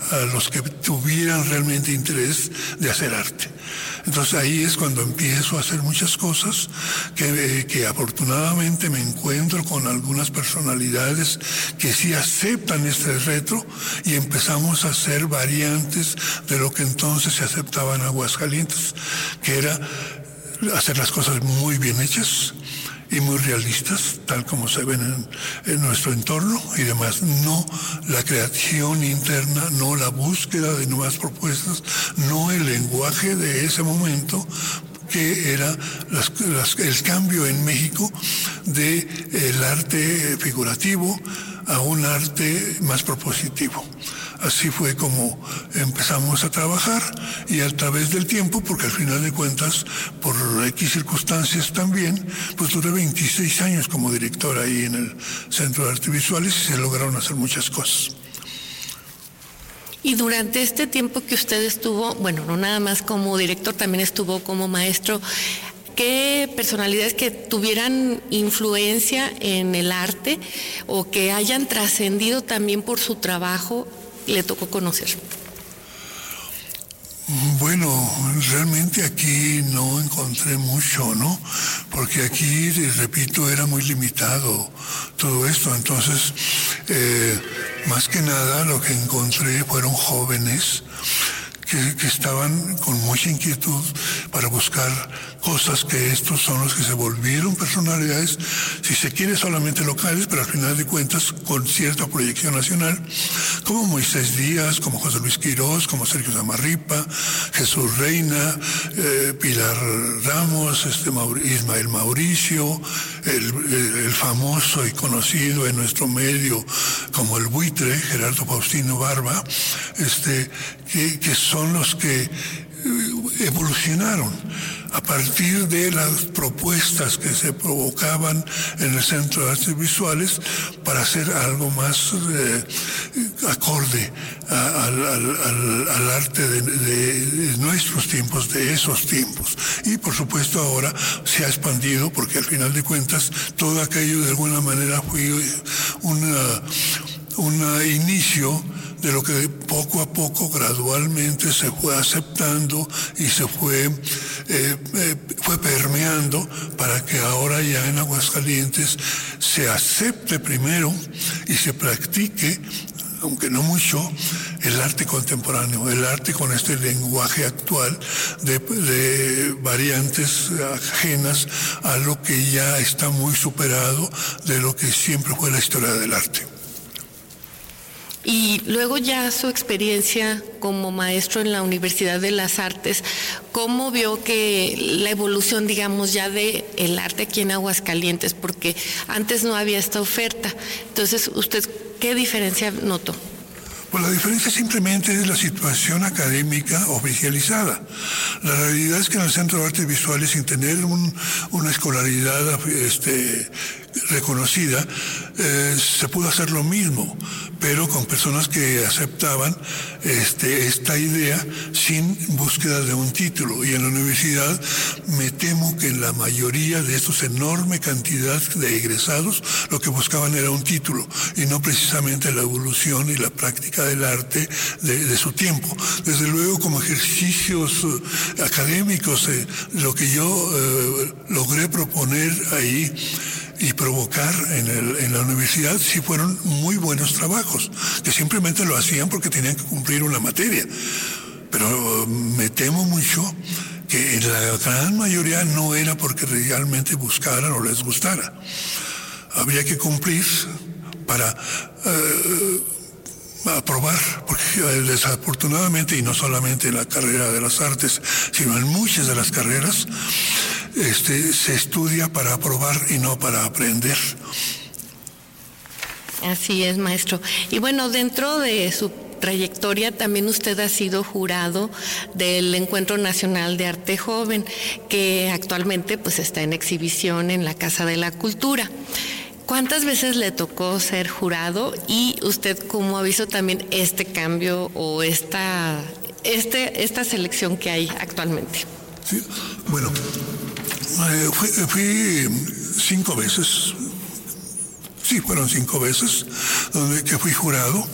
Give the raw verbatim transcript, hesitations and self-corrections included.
a los que tuvieran realmente interés de hacer arte. Entonces ahí es cuando empiezo a hacer muchas cosas que, que afortunadamente me encuentro con algunas personalidades que sí aceptan este reto y empezamos a hacer variantes de lo que entonces se aceptaba en Aguascalientes, que era hacer las cosas muy bien hechas y muy realistas, tal como se ven en, en nuestro entorno y demás. No la creación interna, no la búsqueda de nuevas propuestas, no el lenguaje de ese momento, que era las, las, el cambio en México de el arte figurativo a un arte más propositivo. Así fue como empezamos a trabajar y a través del tiempo, porque al final de cuentas, por X circunstancias también, pues duré veintiséis años como director ahí en el Centro de Artes Visuales y se lograron hacer muchas cosas. Y durante este tiempo que usted estuvo, bueno, no nada más como director, también estuvo como maestro, ¿qué personalidades que tuvieran influencia en el arte o que hayan trascendido también por su trabajo le tocó conocer? Bueno, realmente aquí no encontré mucho, ¿no? Porque aquí, repito, era muy limitado todo esto. Entonces, eh, más que nada lo que encontré fueron jóvenes que, que estaban con mucha inquietud para buscar cosas que estos son los que se volvieron personalidades, si se quiere solamente locales, pero al final de cuentas con cierta proyección nacional, como Moisés Díaz, como José Luis Quirós, como Sergio Zamarripa, Jesús Reina, eh, Pilar Ramos, este Maur- Ismael Mauricio, el, el, el famoso y conocido en nuestro medio como el buitre, Gerardo Faustino Barba, este, que, que son los que evolucionaron a partir de las propuestas que se provocaban en el Centro de Artes Visuales para hacer algo más eh, acorde a, al, al, al arte de, de, de nuestros tiempos, de esos tiempos. Y por supuesto ahora se ha expandido porque al final de cuentas todo aquello de alguna manera fue una, un inicio de lo que poco a poco, gradualmente se fue aceptando y se fue, eh, eh, fue permeando para que ahora ya en Aguascalientes se acepte primero y se practique, aunque no mucho, el arte contemporáneo, el arte con este lenguaje actual de, de variantes ajenas a lo que ya está muy superado de lo que siempre fue la historia del arte. Y luego ya su experiencia como maestro en la Universidad de las Artes, ¿cómo vio que la evolución, digamos, ya de el arte aquí en Aguascalientes? Porque antes no había esta oferta. Entonces, ¿usted qué diferencia notó? Pues la diferencia simplemente es la situación académica oficializada. La realidad es que en el Centro de Artes Visuales, sin tener un, una escolaridad este, reconocida, eh, se pudo hacer lo mismo, pero con personas que aceptaban este, esta idea sin búsqueda de un título. Y en la universidad me temo que en la mayoría de estos enorme cantidad de egresados lo que buscaban era un título y no precisamente la evolución y la práctica del arte de, de su tiempo. Desde luego, como ejercicios eh, académicos, eh, lo que yo eh, logré proponer ahí y provocar en, el, en la universidad sí fueron muy buenos trabajos, que simplemente lo hacían porque tenían que cumplir una materia. Pero me temo mucho que en la gran mayoría no era porque realmente buscaran o les gustara. Había que cumplir para eh, aprobar, porque desafortunadamente, y no solamente en la carrera de las artes, sino en muchas de las carreras, este, se estudia para aprobar y no para aprender. Así es, maestro. Y bueno, dentro de su trayectoria también usted ha sido jurado del Encuentro Nacional de Arte Joven, que actualmente pues está en exhibición en la Casa de la Cultura. ¿Cuántas veces le tocó ser jurado y usted cómo ha visto también este cambio o esta, este, esta selección que hay actualmente? Sí, bueno, eh, fui, fui cinco veces, sí, fueron cinco veces donde que fui jurado.